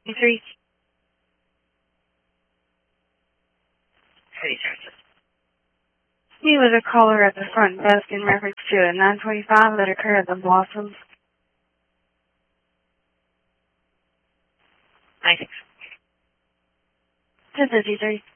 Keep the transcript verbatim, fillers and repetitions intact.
Three. Hey, Justice. He was a caller at the front desk in reference to a nine twenty-five that occurred at the Blossoms. Thanks. ten fifty-three.